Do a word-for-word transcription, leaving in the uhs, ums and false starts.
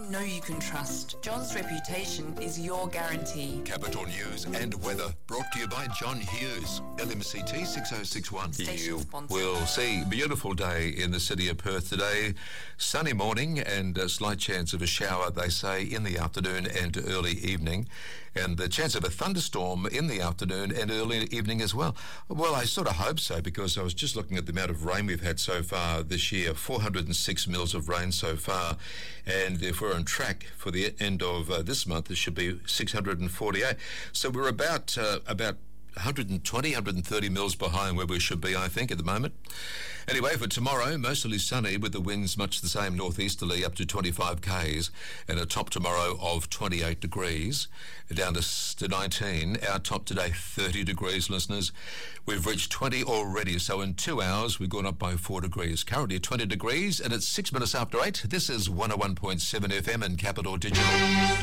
you know you can trust. John's reputation is your guarantee. Capital News and weather brought to you by John Hughes, L M C T six oh six one. Station You sponsor. will see a beautiful day in the city of Perth today. Sunny morning and a slight chance of a shower, they say, in the afternoon and early evening. And the chance of a thunderstorm in the afternoon and early evening as well. Well, I sort of hope so, because I was just looking at the amount of rain we've had so far this year, four hundred six mils of rain so far. And if we're on track for the end of uh, this month, it should be six hundred forty-eight. So we're about uh, about one hundred twenty, one hundred thirty mils behind where we should be, I think, at the moment. Anyway, for tomorrow, mostly sunny with the winds much the same northeasterly up to twenty-five kays, and a top tomorrow of twenty-eight degrees, down to, to nineteen. Our top today, thirty degrees, listeners. We've reached twenty already, so in two hours we've gone up by four degrees. Currently twenty degrees, and it's six minutes after eight. This is one oh one point seven F M and Capital Digital.